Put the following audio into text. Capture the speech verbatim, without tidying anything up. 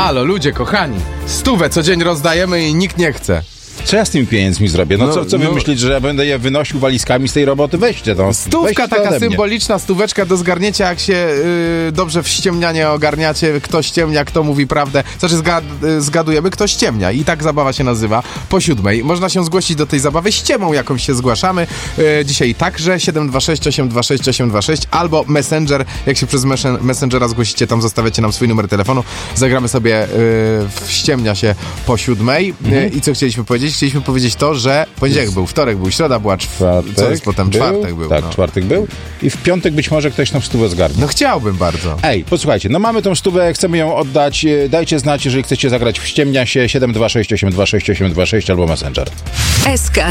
Halo, ludzie kochani, stówę co dzień rozdajemy i nikt nie chce. Co ja z tymi pieniędzmi zrobię? No, No, co, co wy no. myślicie, że ja będę je wynosił walizkami z tej roboty? Weźcie to. Stówka Weźcie to taka ode mnie. symboliczna, stóweczka do zgarnięcia, jak się yy, dobrze w ściemnianie ogarniacie, kto ściemnia, kto mówi prawdę. Znaczy zgad, yy, zgadujemy, kto ściemnia i tak zabawa się nazywa. Po siódmej można się zgłosić do tej zabawy ściemą, jakąś się zgłaszamy. Yy, dzisiaj także siedem dwa sześć osiem dwa sześć osiem dwa sześć albo Messenger, jak się przez mes- Messengera zgłosicie, tam zostawiacie nam swój numer telefonu. Zagramy sobie yy, w ściemnia się po siódmej. Yy, I co chcieliśmy powiedzieć? Chcieliśmy powiedzieć to, że poniedziałek był, wtorek był, środa była, czwartek, co jest potem? był, Czwartek był. Tak, no. czwartek był. I w piątek być może ktoś tam stówę zgarnie. No chciałbym bardzo. Ej, posłuchajcie, no mamy tą stówę, chcemy ją oddać. e, Dajcie znać, jeżeli chcecie zagrać w ściemnia się siedem dwa sześć osiem dwa sześć osiem dwa sześć albo Messenger. S K